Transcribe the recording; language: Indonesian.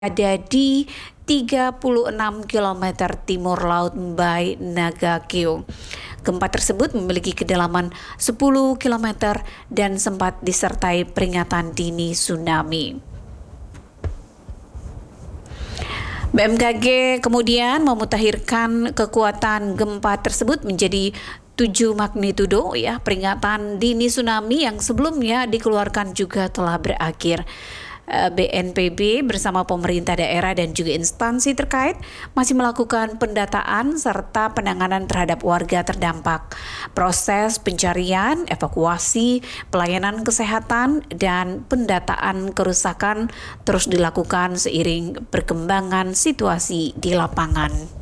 ada di 36 km timur laut Mbai Nagakeo. Gempa tersebut memiliki kedalaman 10 km dan sempat disertai peringatan dini tsunami. BMKG kemudian memutakhirkan kekuatan gempa tersebut menjadi 7 magnitudo ya. Peringatan dini tsunami yang sebelumnya dikeluarkan juga telah berakhir. BNPB bersama pemerintah daerah dan juga instansi terkait masih melakukan pendataan serta penanganan terhadap warga terdampak. Proses pencarian, evakuasi, pelayanan kesehatan, dan pendataan kerusakan terus dilakukan seiring perkembangan situasi di lapangan.